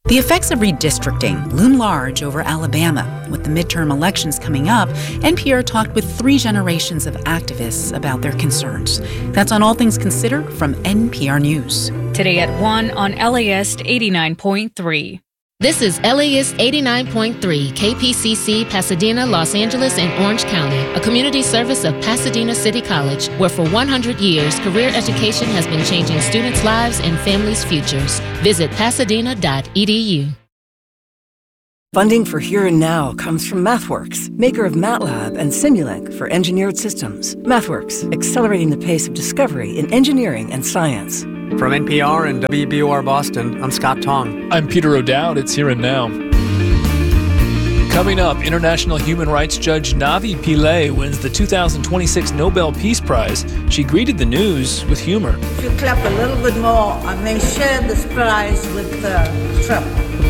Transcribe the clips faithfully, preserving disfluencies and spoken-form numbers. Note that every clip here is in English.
The effects of redistricting loom large over Alabama. With the midterm elections coming up, N P R talked with three generations of activists about their concerns. That's on All Things Considered from N P R News. Today at one on L A S eighty-nine point three. This is L A S eighty-nine point three, K P C C, Pasadena, Los Angeles, and Orange County, a community service of Pasadena City College, where for one hundred years, career education has been changing students' lives and families' futures. Visit pasadena dot e d u. Funding for Here and Now comes from MathWorks, maker of MATLAB and Simulink for engineered systems. MathWorks, accelerating the pace of discovery in engineering and science. From N P R and W B O R Boston, I'm Scott Tong. I'm Peter O'Dowd. It's Here and Now. Coming up, international human rights judge Navi Pillay wins the two thousand twenty-six Nobel Peace Prize. She greeted the news with humor. If you clap a little bit more, I may share this prize with uh, Trump.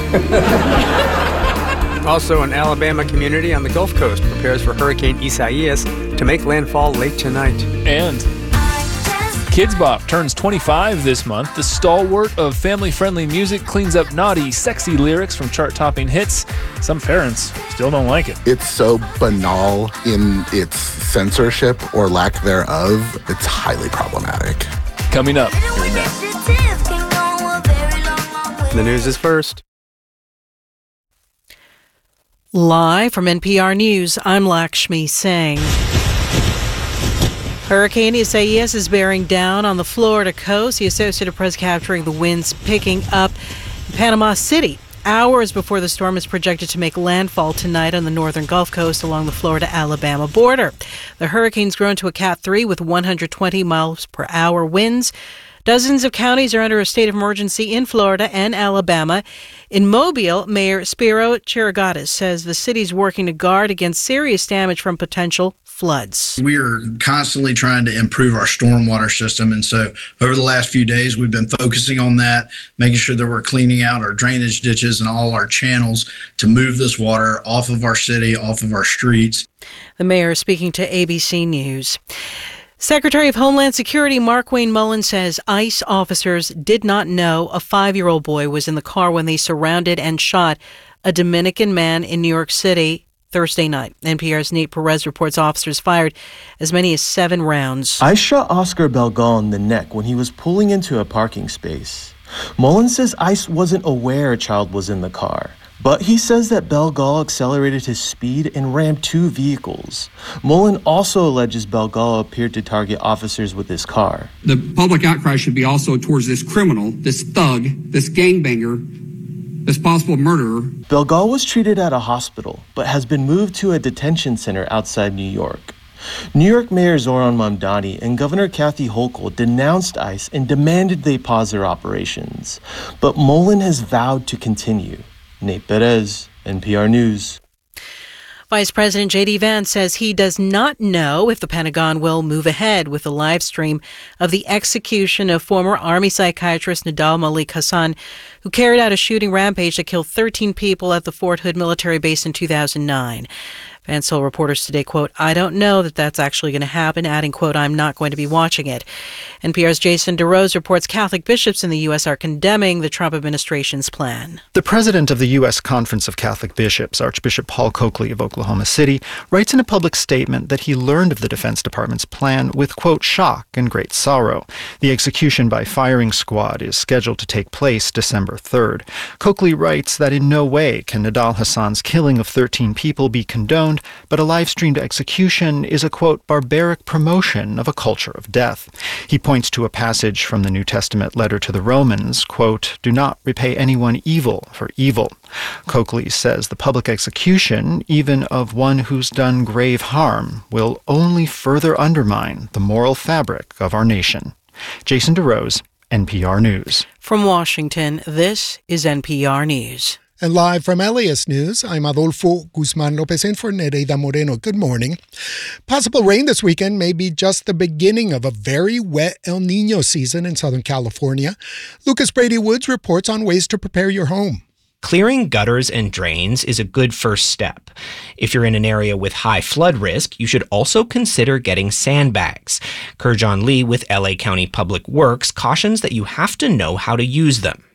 Also, an Alabama community on the Gulf Coast prepares for Hurricane Isaias to make landfall late tonight. And Kids Bop turns twenty-five this month. The stalwart of family-friendly music cleans up naughty, sexy lyrics from chart-topping hits. Some parents still don't like it. It's so banal in its censorship or lack thereof. It's highly problematic. Coming up here now. The news is first. Live from N P R News, I'm Lakshmi Singh. Hurricane Isaias is bearing down on the Florida coast. The Associated Press capturing the winds picking up in Panama City. Hours before the storm is projected to make landfall tonight on the northern Gulf Coast along the Florida-Alabama border. The hurricane's grown to a Cat three with one hundred twenty miles per hour winds. Dozens of counties are under a state of emergency in Florida and Alabama. In Mobile, Mayor Spiro Chirigatis says the city's working to guard against serious damage from potential floods. We are constantly trying to improve our stormwater system, and so over the last few days we've been focusing on that, making sure that we're cleaning out our drainage ditches and all our channels to move this water off of our city, off of our streets. The mayor is speaking to A B C News. Secretary of Homeland Security Markwayne Mullins says ICE officers did not know a five-year-old boy was in the car when they surrounded and shot a Dominican man in New York City Thursday night. N P R's Nate Perez reports officers fired as many as seven rounds. ICE shot Oscar Belgal in the neck when he was pulling into a parking space. Mullins says ICE wasn't aware a child was in the car. But he says that Belgal accelerated his speed and rammed two vehicles. Mullen also alleges Belgal appeared to target officers with his car. The public outcry should be also towards this criminal, this thug, this gangbanger, this possible murderer. Belgal was treated at a hospital, but has been moved to a detention center outside New York. New York Mayor Zohran Mamdani and Governor Kathy Hochul denounced ICE and demanded they pause their operations. But Mullen has vowed to continue. Nate Perez, N P R News. Vice President J D Vance says he does not know if the Pentagon will move ahead with the live stream of the execution of former Army psychiatrist Nidal Malik Hasan, who carried out a shooting rampage that killed thirteen people at the Fort Hood military base in two thousand nine. Vance told reporters today, quote, "I don't know that that's actually going to happen," adding, quote, "I'm not going to be watching it." N P R's Jason DeRose reports Catholic bishops in the U S are condemning the Trump administration's plan. The president of the U S Conference of Catholic Bishops, Archbishop Paul Coakley of Oklahoma City, writes in a public statement that he learned of the Defense Department's plan with, quote, "shock and great sorrow." The execution by firing squad is scheduled to take place December third. Coakley writes that in no way can Nidal Hasan's killing of thirteen people be condoned, but a live-streamed execution is a, quote, "barbaric promotion of a culture of death." He points to a passage from the New Testament letter to the Romans, quote, "do not repay anyone evil for evil." Coakley says the public execution, even of one who's done grave harm, will only further undermine the moral fabric of our nation. Jason DeRose, N P R News. From Washington, this is N P R News. And live from L A S News, I'm Adolfo Guzman Lopez in for Nereida Moreno. Good morning. Possible rain this weekend may be just the beginning of a very wet El Niño season in Southern California. Lucas Brady Woods reports on ways to prepare your home. Clearing gutters and drains is a good first step. If you're in an area with high flood risk, you should also consider getting sandbags. Kurjan Lee with L A County Public Works cautions that you have to know how to use them.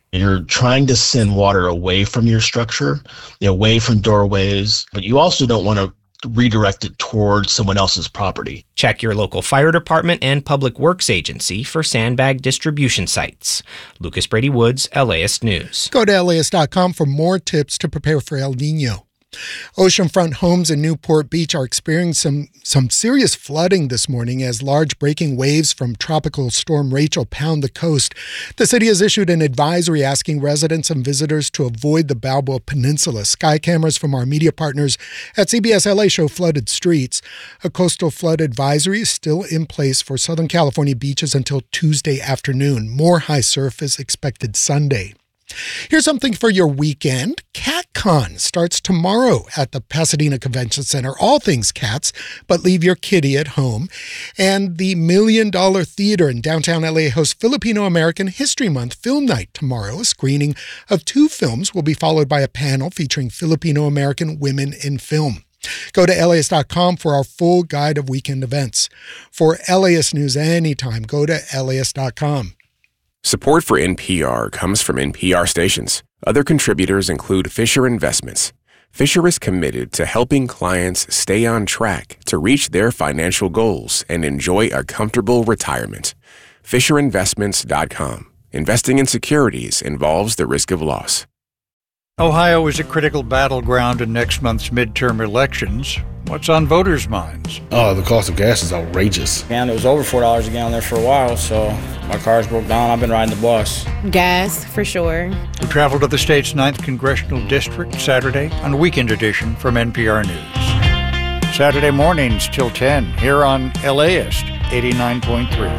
You're trying to send water away from your structure, away from doorways, but you also don't want to redirect it towards someone else's property. Check your local fire department and public works agency for sandbag distribution sites. Lucas Brady Woods, L A S News. Go to L A S dot com for more tips to prepare for El Nino. Oceanfront homes in Newport Beach are experiencing some, some serious flooding this morning as large breaking waves from Tropical Storm Rachel pound the coast. The city has issued an advisory asking residents and visitors to avoid the Balboa Peninsula. Sky cameras from our media partners at C B S L A show flooded streets. A coastal flood advisory is still in place for Southern California beaches until Tuesday afternoon. More high surf is expected Sunday. Here's something for your weekend. CatCon starts tomorrow at the Pasadena Convention Center. All things cats, but leave your kitty at home. And the Million Dollar Theater in downtown L A hosts Filipino American History Month Film Night tomorrow. A screening of two films will be followed by a panel featuring Filipino American women in film. Go to L A S dot com for our full guide of weekend events. For L A S News anytime, go to L A S dot com. Support for N P R comes from N P R stations. Other contributors include Fisher Investments. Fisher is committed to helping clients stay on track to reach their financial goals and enjoy a comfortable retirement. Fisher Investments dot com. Investing in securities involves the risk of loss. Ohio is a critical battleground in next month's midterm elections. What's on voters' minds? Oh, the cost of gas is outrageous. And it was over four dollars a gallon there for a while, so my car's broke down. I've been riding the bus. Gas, for sure. We travel to the state's ninth Congressional District Saturday on a weekend edition from N P R News. Saturday mornings till ten here on L A S eighty-nine point three.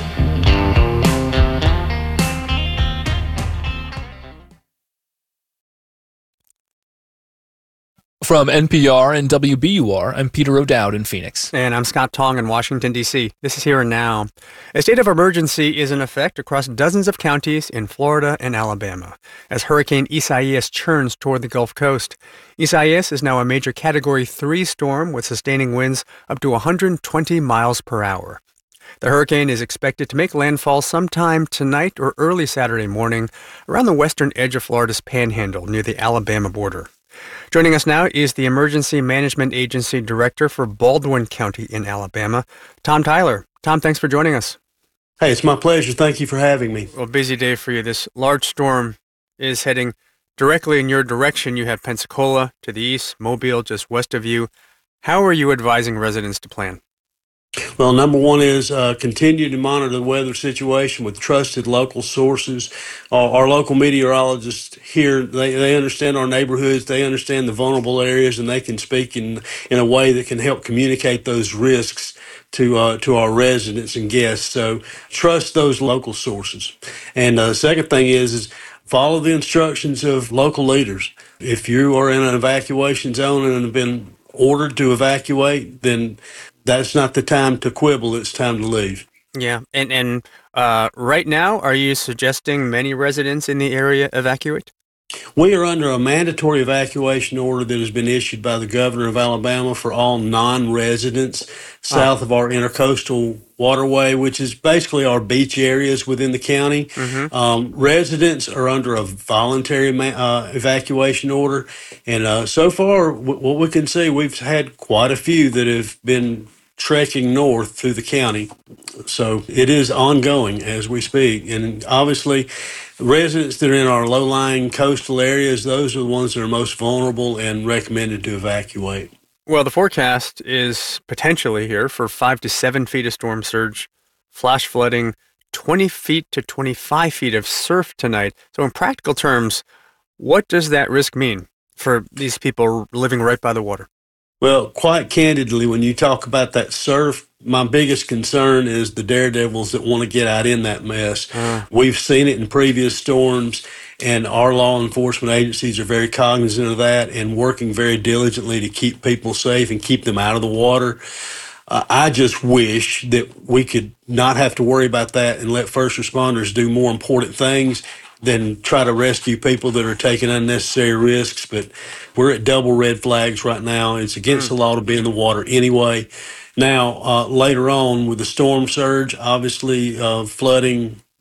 From N P R and W B U R, I'm Peter O'Dowd in Phoenix. And I'm Scott Tong in Washington, D C This is Here and Now. A state of emergency is in effect across dozens of counties in Florida and Alabama as Hurricane Isaias churns toward the Gulf Coast. Isaias is now a major Category three storm with sustaining winds up to one hundred twenty miles per hour. The hurricane is expected to make landfall sometime tonight or early Saturday morning around the western edge of Florida's panhandle near the Alabama border. Joining us now is the Emergency Management Agency Director for Baldwin County in Alabama, Tom Tyler. Tom, thanks for joining us. Hey, it's my pleasure. Thank you for having me. Well, busy day for you. This large storm is heading directly in your direction. You have Pensacola to the east, Mobile just west of you. How are you advising residents to plan? Well, number one is uh, continue to monitor the weather situation with trusted local sources. Uh, our local meteorologists here, they, they understand our neighborhoods, they understand the vulnerable areas, and they can speak in, in a way that can help communicate those risks to uh, to our residents and guests. So trust those local sources. And the uh, second thing is, is follow the instructions of local leaders. If you are in an evacuation zone and have been ordered to evacuate, then that's not the time to quibble. It's time to leave. Yeah. And, and uh, right now, are you suggesting many residents in the area evacuate? We are under a mandatory evacuation order that has been issued by the governor of Alabama for all non-residents south oh. of our intercoastal waterway, which is basically our beach areas within the county. Mm-hmm. Um, residents are under a voluntary ma- uh, evacuation order. And uh, so far, w- what we can see, we've had quite a few that have been trekking north through the county. So it is ongoing as we speak. And obviously, residents that are in our low-lying coastal areas, those are the ones that are most vulnerable and recommended to evacuate. Well, the forecast is potentially here for five to seven feet of storm surge, flash flooding, twenty feet to twenty-five feet of surf tonight. So in practical terms, what does that risk mean for these people living right by the water? Well, quite candidly, when you talk about that surf, my biggest concern is the daredevils that want to get out in that mess. Uh. We've seen it in previous storms, and our law enforcement agencies are very cognizant of that and working very diligently to keep people safe and keep them out of the water. Uh, I just wish that we could not have to worry about that and let first responders do more important things than try to rescue people that are taking unnecessary risks. But we're at double red flags right now. It's against mm. the law to be in the water anyway. Now, uh, later on with the storm surge, obviously uh, flooding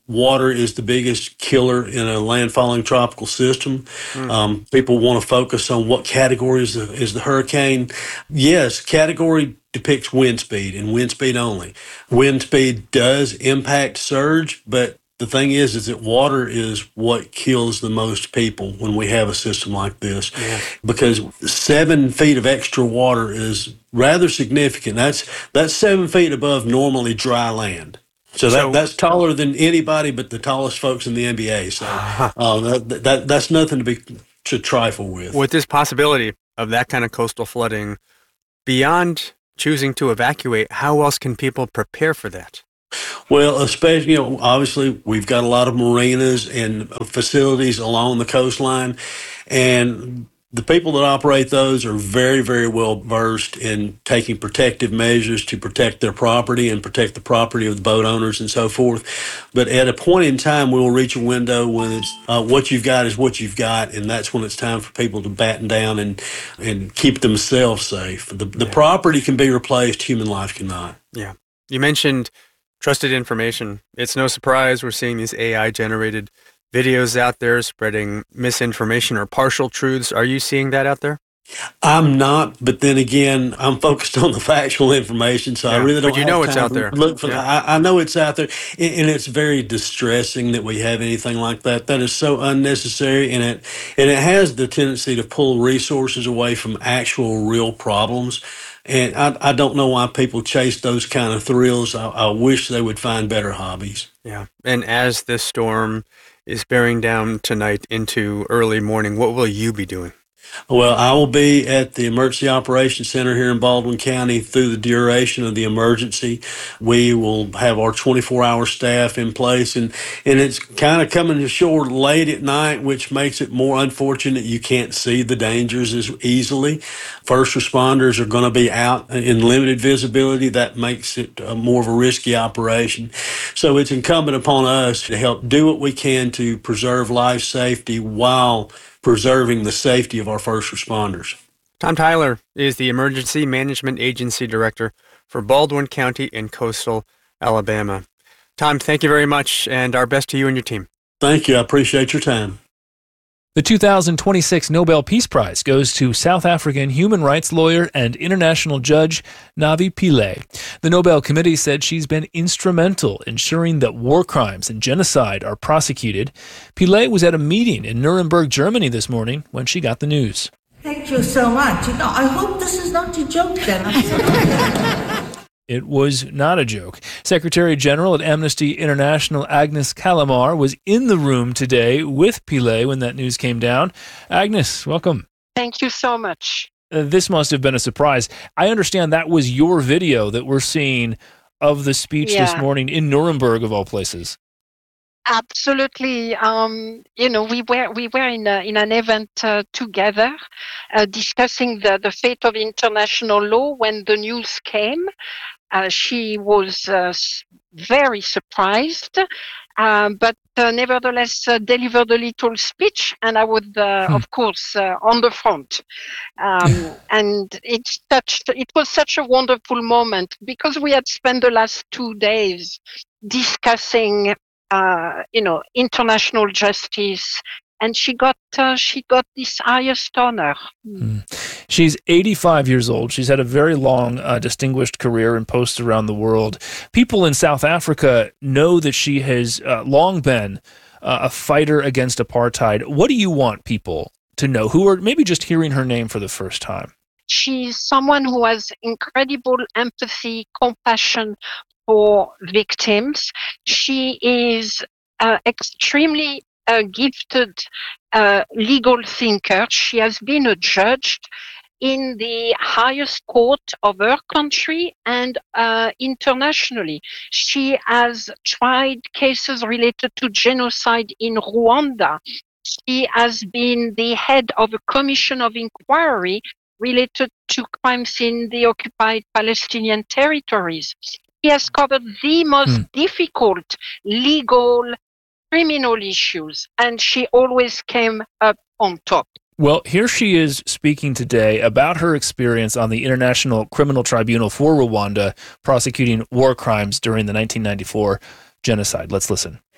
water is the biggest killer in a landfalling tropical system. Mm. Um, people want to focus on what category is the, is the hurricane. Yes, category depicts wind speed and wind speed only. Wind speed does impact surge, but the thing is, is that water is what kills the most people when we have a system like this, yeah. because seven feet of extra water is rather significant. That's that's seven feet above normally dry land. So, that, so that's taller than anybody but the tallest folks in the N B A. So uh, that, that that's nothing to be to trifle with. With this possibility of that kind of coastal flooding, beyond choosing to evacuate, how else can people prepare for that? Well, especially, you know, obviously we've got a lot of marinas and facilities along the coastline, and the people that operate those are very, very well versed in taking protective measures to protect their property and protect the property of the boat owners and so forth. But at a point in time, we will reach a window when it's uh, what you've got is what you've got, and that's when it's time for people to batten down and and keep themselves safe. The the yeah. property can be replaced, human life cannot. Yeah, you mentioned trusted information. It's no surprise we're seeing these A I-generated videos out there spreading misinformation or partial truths. Are you seeing that out there? I'm not, but then again, I'm focused on the factual information, so yeah, I really don't. But you know it's out there. Look for yeah. I, I know it's out there, and, and it's very distressing that we have anything like that. That is so unnecessary, and it and it has the tendency to pull resources away from actual, real problems. And I, I don't know why people chase those kind of thrills. I, I wish they would find better hobbies. Yeah. And as this storm is bearing down tonight into early morning, what will you be doing? Well, I will be at the Emergency Operations Center here in Baldwin County through the duration of the emergency. We will have our twenty-four hour staff in place, and, and it's kind of coming ashore late at night, which makes it more unfortunate you can't see the dangers as easily. First responders are going to be out in limited visibility. That makes it a more of a risky operation. So it's incumbent upon us to help do what we can to preserve life safety while preserving the safety of our first responders. Tom Tyler is the Emergency Management Agency Director for Baldwin County in coastal Alabama. Tom, thank you very much, and our best to you and your team. Thank you. I appreciate your time. The two thousand twenty-six Nobel Peace Prize goes to South African human rights lawyer and international judge Navi Pillay. The Nobel Committee said she's been instrumental in ensuring that war crimes and genocide are prosecuted. Pillay was at a meeting in Nuremberg, Germany this morning when she got the news. Thank you so much. You know, I hope this is not a joke then. It was not a joke. Secretary General at Amnesty International Agnes Callamard was in the room today with Pillay when that news came down. Agnes, welcome. Thank you so much. Uh, this must have been a surprise. I understand that was your video that we're seeing of the speech yeah. this morning in Nuremberg, of all places. Absolutely. Um, you know, we were we were in a, in an event uh, together, uh, discussing the, the fate of international law when the news came. Uh, she was uh, very surprised, uh, but uh, nevertheless uh, delivered a little speech, and I was, uh, hmm. of course, uh, on the front. Um, and it's such, it was such a wonderful moment because we had spent the last two days discussing, uh, you know, international justice. And she got uh, she got this highest honor. Mm. She's eighty-five years old. She's had a very long, uh, distinguished career in posts around the world. People in South Africa know that she has uh, long been uh, a fighter against apartheid. What do you want people to know who are maybe just hearing her name for the first time? She's someone who has incredible empathy, compassion for victims. She is uh, extremely a gifted uh, legal thinker. She has been a judge in the highest court of her country and uh, internationally. She has tried cases related to genocide in Rwanda. She has been the head of a commission of inquiry related to crimes in the occupied Palestinian territories. She has covered the most hmm. difficult legal criminal issues, and she always came up on top. Well, here she is speaking today about her experience on the International Criminal Tribunal for Rwanda, prosecuting war crimes during the nineteen ninety-four genocide. Let's listen.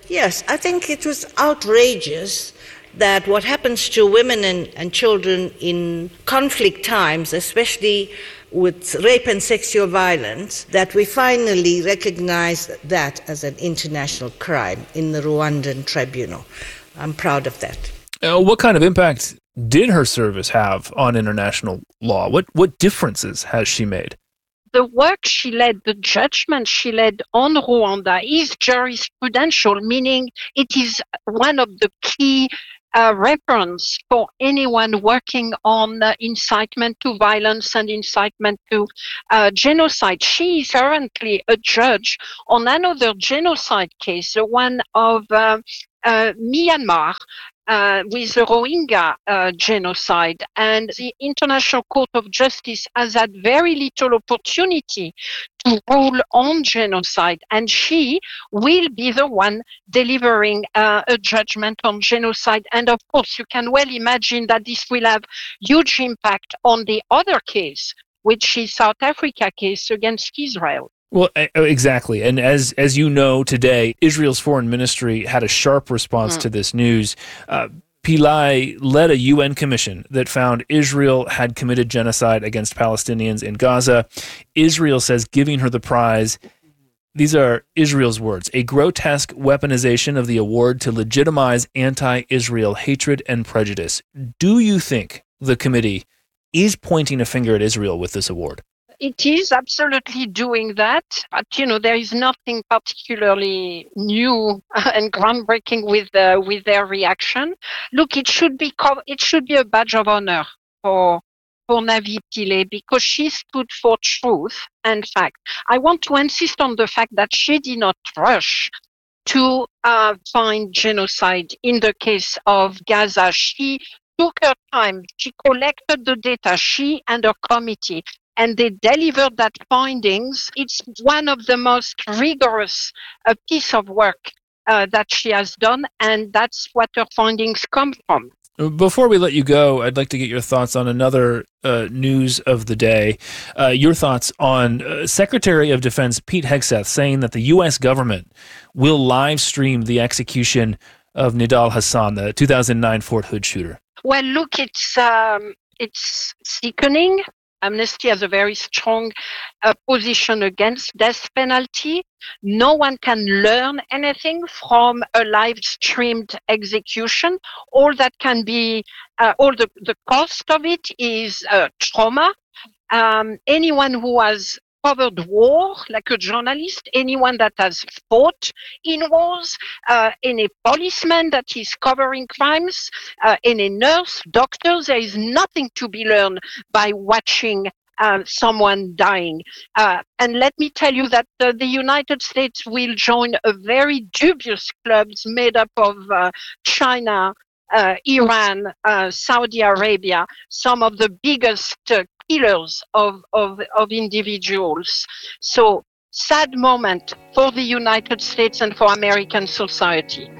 Yes, I think it was outrageous that what happens to women and, and children in conflict times, especially with rape and sexual violence, that we finally recognize that as an international crime in the Rwandan tribunal. I'm proud of that. Uh, what kind of impact did her service have on international law? What what differences has she made? The work she led, the judgment she led on Rwanda is jurisprudential, meaning it is one of the key uh, reference for anyone working on uh, incitement to violence and incitement to uh, genocide. She is currently a judge on another genocide case, the one of uh, uh, Myanmar, Uh, with the Rohingya uh, genocide, and the International Court of Justice has had very little opportunity to rule on genocide, and she will be the one delivering uh, a judgment on genocide. And of course, you can well imagine that this will have huge impact on the other case, which is South Africa case against Israel. Well, exactly. And as as you know today, Israel's foreign ministry had a sharp response mm. to this news. Uh, Pillay led a U N commission that found Israel had committed genocide against Palestinians in Gaza. Israel says giving her the prize, these are Israel's words, a grotesque weaponization of the award to legitimize anti-Israel hatred and prejudice. Do you think the committee is pointing a finger at Israel with this award? It is absolutely doing that, but you know there is nothing particularly new and groundbreaking with uh, with their reaction. Look, it should be co- it should be a badge of honor for for Navi Pillay because she stood for truth and fact. I want to insist on the fact that she did not rush to uh, find genocide in the case of Gaza. She took her time. She collected the data. She and her committee. And they delivered that findings. It's one of the most rigorous uh, piece of work uh, that she has done, and that's what her findings come from. Before we let you go, I'd like to get your thoughts on another uh, news of the day. Uh, your thoughts on uh, Secretary of Defense Pete Hegseth saying that the U S government will live stream the execution of Nidal Hasan, the two thousand nine Fort Hood shooter. Well, look, it's um, it's sickening. Amnesty has a very strong uh, position against death penalty. No one can learn anything from a live-streamed execution. All that can be, uh, all the, the cost of it is uh, trauma. Um, anyone who has covered war, like a journalist, anyone that has fought in wars, uh, any policeman that is covering crimes, uh, any nurse, doctors, there is nothing to be learned by watching uh, someone dying. Uh, and let me tell you that uh, the United States will join a very dubious clubs made up of uh, China, uh, Iran, uh, Saudi Arabia, some of the biggest uh, killers of, of, of individuals. So sad moment for the United States and for American society.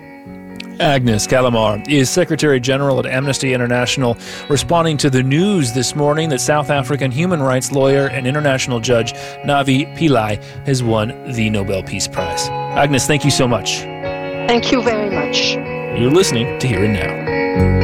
Agnes Callamard is Secretary General at Amnesty International, responding to the news this morning that South African human rights lawyer and international judge Navi Pillay has won the Nobel Peace Prize. Agnes, thank you so much. Thank you very much. You're listening to Here and Now.